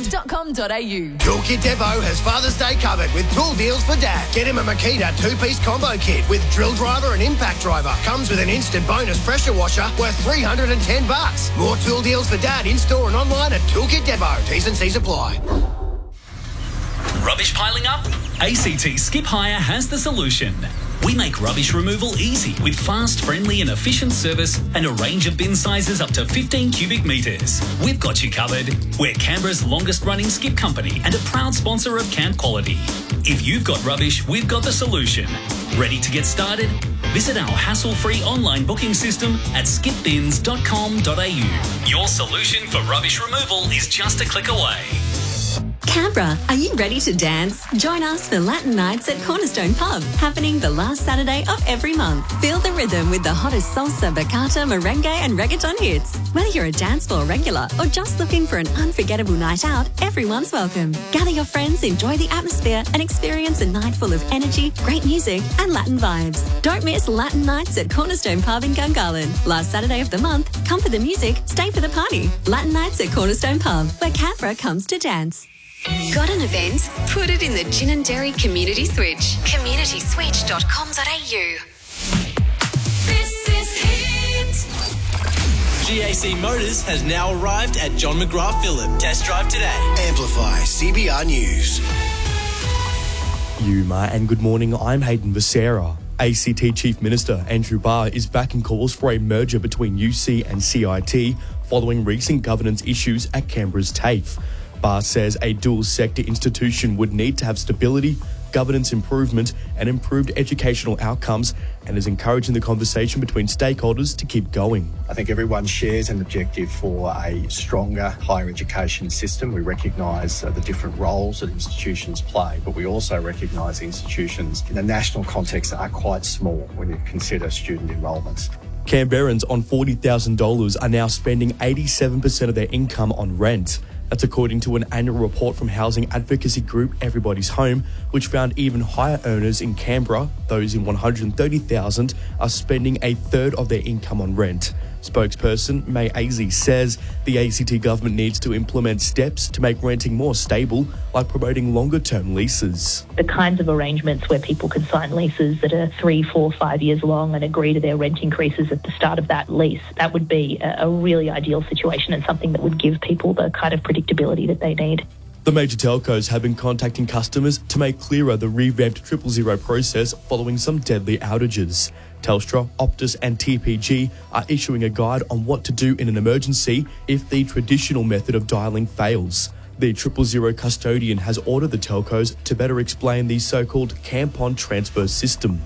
skipbins.com.au. Toolkit Depot has Father's Day covered with tool deals for Dad. Get him a Makita two-piece combo kit with drill driver and impact driver. Comes with an instant bonus pressure washer worth $310. More tool deals for Dad in-store and online at Toolkit Depot. T's and C's apply. Rubbish piling up? ACT Skip Hire has the solution. We make rubbish removal easy with fast, friendly and efficient service and a range of bin sizes up to 15 cubic metres. We've got you covered. We're Canberra's longest running skip company and a proud sponsor of Camp Quality. If you've got rubbish, we've got the solution. Ready to get started? Visit our hassle-free online booking system at skipbins.com.au. Your solution for rubbish removal is just a click away. Canberra, are you ready to dance? Join us for Latin Nights at Cornerstone Pub, happening the last Saturday of every month. Feel the rhythm with the hottest salsa, bachata, merengue and reggaeton hits. Whether you're a dance floor regular or just looking for an unforgettable night out, everyone's welcome. Gather your friends, enjoy the atmosphere and experience a night full of energy, great music and Latin vibes. Don't miss Latin Nights at Cornerstone Pub in Gungahlin. Last Saturday of the month, come for the music, stay for the party. Latin Nights at Cornerstone Pub, where Canberra comes to dance. Got an event? Put it in the Gin and Dairy Community Switch. communityswitch.com.au. This is Hit. GAC Motors has now arrived at John McGrath Phillip. Test drive today. Amplify CBR News. Yuma and good morning, I'm Hayden Becerra. ACT Chief Minister Andrew Barr is backing calls for a merger between UC and CIT following recent governance issues at Canberra's TAFE. Barr says a dual-sector institution would need to have stability, governance improvement and improved educational outcomes and is encouraging the conversation between stakeholders to keep going. I think everyone shares an objective for a stronger higher education system. We recognise the different roles that institutions play, but we also recognise institutions in a national context are quite small when you consider student enrolments. Canberrans on $40,000 are now spending 87% of their income on rent. That's according to an annual report from housing advocacy group Everybody's Home, which found even higher earners in Canberra, those in $130,000, are spending a third of their income on rent. Spokesperson May Azzi says the ACT government needs to implement steps to make renting more stable, like promoting longer-term leases. The kinds of arrangements where people can sign leases that are 3, 4, 5 years long and agree to their rent increases at the start of that lease, that would be a really ideal situation and something that would give people the kind of predictability that they need. The major telcos have been contacting customers to make clearer the revamped 000 process following some deadly outages. Telstra, Optus and TPG are issuing a guide on what to do in an emergency if the traditional method of dialling fails. The 000 custodian has ordered the telcos to better explain the so-called CAMPON transfer system.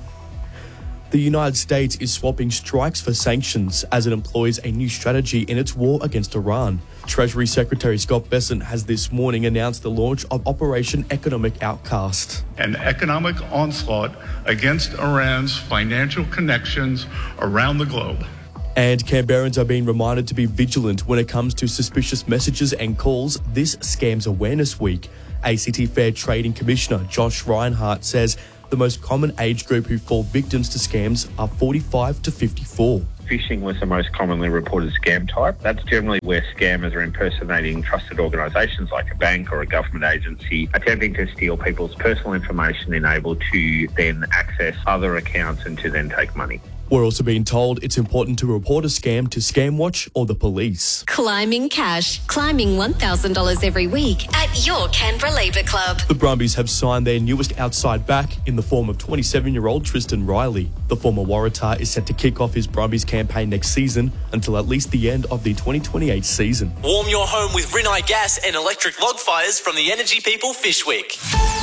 The United States is swapping strikes for sanctions as it employs a new strategy in its war against Iran. Treasury Secretary Scott Bessent has this morning announced the launch of Operation Economic Outcast. An economic onslaught against Iran's financial connections around the globe. And Canberrans are being reminded to be vigilant when it comes to suspicious messages and calls this Scams Awareness Week. ACT Fair Trading Commissioner Josh Reinhart says the most common age group who fall victims to scams are 45 to 54. Phishing was the most commonly reported scam type. That's generally where scammers are impersonating trusted organisations like a bank or a government agency, attempting to steal people's personal information and able to then access other accounts and to then take money. We're also being told it's important to report a scam to ScamWatch or the police. Climbing cash. Climbing $1,000 every week at your Canberra Labour Club. The Brumbies have signed their newest outside back in the form of 27-year-old Tristan Riley. The former Waratah is set to kick off his Brumbies campaign next season until at least the end of the 2028 season. Warm your home with Rinnai gas and electric log fires from the Energy People Fishwick.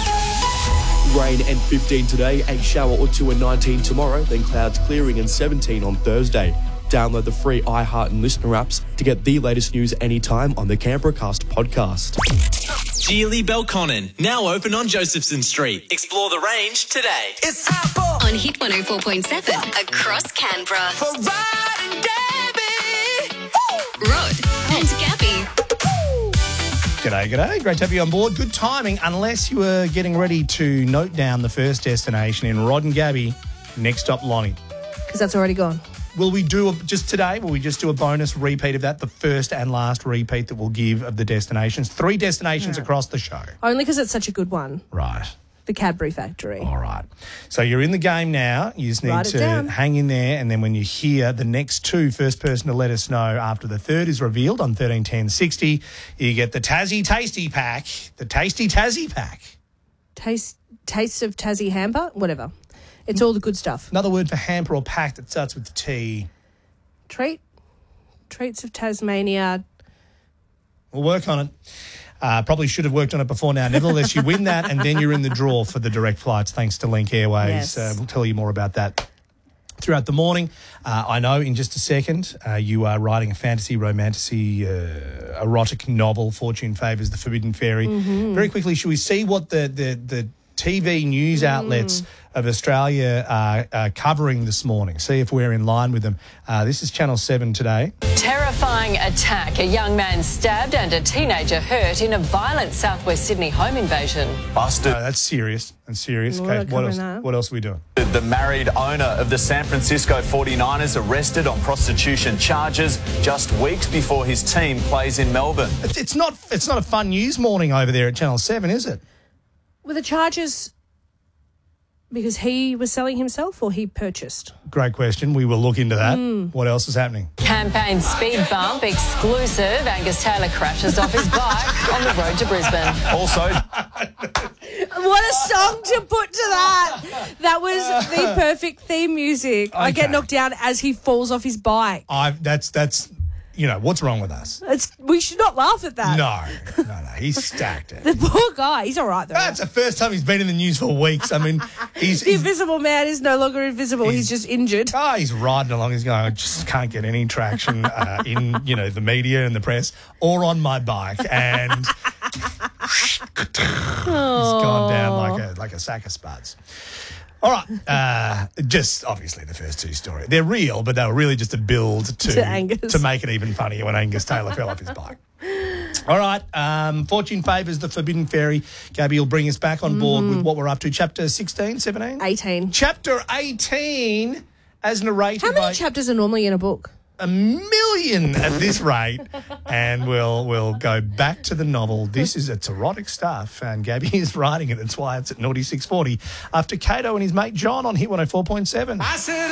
Rain and 15 today, a shower or two and 19 tomorrow, then clouds clearing and 17 on Thursday. Download the free iHeart and Listener apps to get the latest news anytime on the Canberra Cast podcast. Geely Belconnen, now open on Josephson Street. Explore the range today. It's Apple on Hit 104.7 across Canberra. For Rod and Gabby. Rod and Gabby. G'day. Great to have you on board. Good timing, unless you were getting ready to note down the first destination in Rod and Gabby. Next stop, Lonnie. Because that's already gone. will we do just today? Will we just do a bonus repeat of that? The first and last repeat that we'll give of the destinations. 3 destinations across the show. Only because it's such a good one. Right. The Cadbury Factory. All right. So you're in the game now. You just need to hang in there, and then when you hear the next 2, first person to let us know after the third is revealed on 131060, you get the Tassie Tasty Pack, the Tasty Tassie Pack. Taste of Tassie hamper? Whatever. It's all the good stuff. Another word for hamper or pack that starts with T. Treats of Tasmania. We'll work on it. Probably should have worked on it before now. Nevertheless, you win that, and then you're in the draw for the direct flights thanks to Link Airways. Yes. We'll tell you more about that throughout the morning. I know in just a second you are writing a fantasy, romantasy, erotic novel, Fortune Favours the Forbidden Fairy. Mm-hmm. Very quickly, should we see what the TV news outlets of Australia are covering this morning? See if we're in line with them. This is Channel 7 today. Terrifying attack. A young man stabbed and a teenager hurt in a violent southwest Sydney home invasion. Busted. That's serious and serious. Okay, what else are we doing? The married owner of the San Francisco 49ers arrested on prostitution charges just weeks before his team plays in Melbourne. It's not a fun news morning over there at Channel 7, is it? Were the charges because he was selling himself or he purchased? Great question. We will look into that. What else is happening? Campaign speed bump exclusive. Angus Taylor crashes off his bike on the road to Brisbane. Also, what a song to put to that. That was the perfect theme music. Okay. I get knocked down as he falls off his bike. That's you know, what's wrong with us? We should not laugh at that. No. He's stacked it. The poor guy. He's all right, though. That's the first time he's been in the news for weeks. I mean, the invisible man is no longer invisible. He's just injured. Oh, he's riding along. He's going, I just can't get any traction in, the media and the press or on my bike. And he's gone down like a sack of spuds. All right, just obviously the first 2 stories. They're real, but they were really just a build to make it even funnier when Angus Taylor fell off his bike. All right, Fortune Favours the Forbidden Fairy. Gabby will bring us back on board with what we're up to. Chapter 16, 17? 18. Chapter 18, as narrated How many chapters are normally in a book? 1 million at this rate, and we'll go back to the novel. It's erotic stuff, and Gabby is writing it. That's why it's at naughty 6:40 after Kato and his mate John on Hit 104.7.